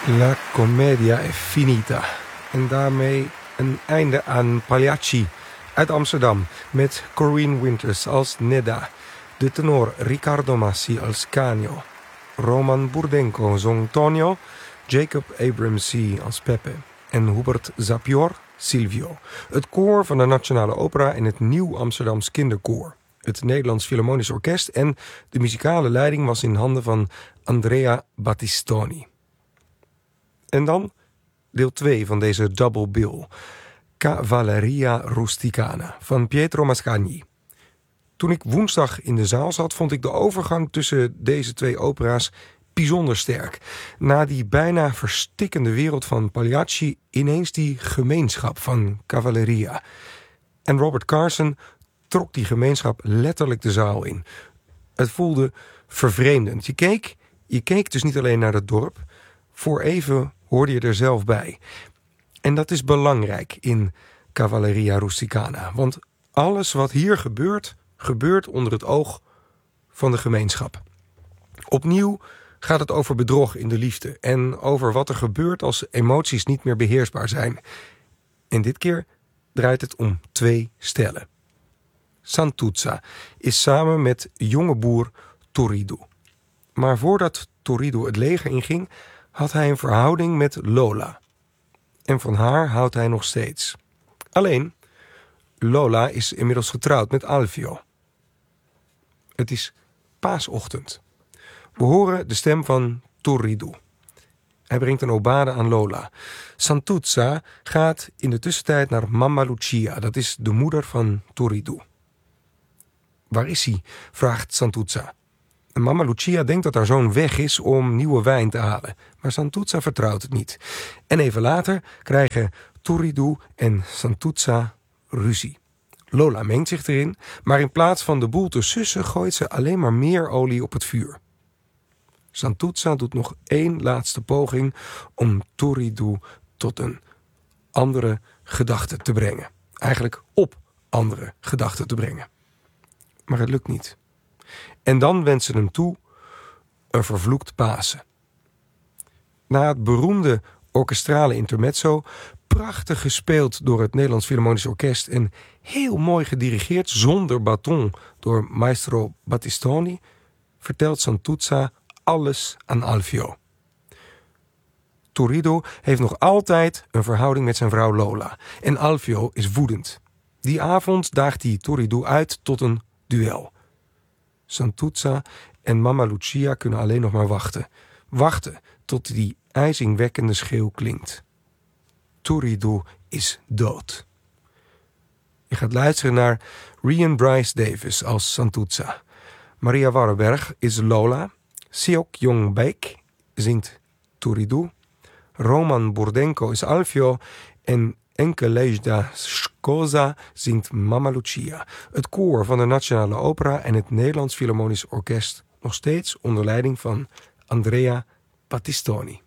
La commedia è finita. En daarmee een einde aan Pagliacci uit Amsterdam met Corinne Winters als Nedda, de tenor Riccardo Massi als Canio, Roman Burdenko zong Tonio, Jacob Abramsey als Pepe en Hubert Zapior Silvio. Het koor van de Nationale Opera en het Nieuw Amsterdams Kinderkoor. Het Nederlands Philharmonisch Orkest en de muzikale leiding was in handen van Andrea Battistoni. En dan deel 2 van deze double bill. Cavalleria Rusticana van Pietro Mascagni. Toen ik woensdag in de zaal zat, vond ik de overgang tussen deze twee opera's bijzonder sterk. Na die bijna verstikkende wereld van Pagliacci ineens die gemeenschap van Cavalleria. En Robert Carson trok die gemeenschap letterlijk de zaal in. Het voelde vervreemdend. Je keek dus niet alleen naar het dorp. Voor even hoorde je er zelf bij. En dat is belangrijk in Cavalleria Rusticana. Want alles wat hier gebeurt onder het oog van de gemeenschap. Opnieuw gaat het over bedrog in de liefde. En over wat er gebeurt als emoties niet meer beheersbaar zijn. En dit keer draait het om 2 stellen. Santuzza is samen met jonge boer Turiddu. Maar voordat Turiddu het leger inging, had hij een verhouding met Lola. En van haar houdt hij nog steeds. Alleen, Lola is inmiddels getrouwd met Alfio. Het is paasochtend. We horen de stem van Turiddu. Hij brengt een obade aan Lola. Santuzza gaat in de tussentijd naar Mamma Lucia. Dat is de moeder van Turiddu. Waar is hij? Vraagt Santuzza. En Mamma Lucia denkt dat haar zoon weg is om nieuwe wijn te halen. Maar Santuzza vertrouwt het niet. En even later krijgen Turiddu en Santuzza ruzie. Lola mengt zich erin, maar in plaats van de boel te sussen gooit ze alleen maar meer olie op het vuur. Santuzza doet nog 1 laatste poging om Turiddu tot een andere gedachte te brengen. Eigenlijk op andere gedachten te brengen. Maar het lukt niet. En dan wenst ze hem toe een vervloekt Pasen. Na het beroemde orkestrale intermezzo, prachtig gespeeld door het Nederlands Philharmonisch Orkest en heel mooi gedirigeerd zonder baton door maestro Battistoni, vertelt Santuzza alles aan Alfio. Turiddu heeft nog altijd een verhouding met zijn vrouw Lola en Alfio is woedend. Die avond daagt hij Turiddu uit tot een duel. Santuzza en Mamma Lucia kunnen alleen nog maar wachten. Wachten tot die ijzingwekkende schreeuw klinkt. Turiddu is dood. Je gaat luisteren naar Rian Bryce Davis als Santuzza. Maria Warrenberg is Lola. Seok Jong-baek zingt Turiddu. Roman Burdenko is Alfio. En Enkelejda Skoza zingt Mamma Lucia. Het koor van de Nationale Opera en het Nederlands Philharmonisch Orkest nog steeds onder leiding van Andrea Battistoni.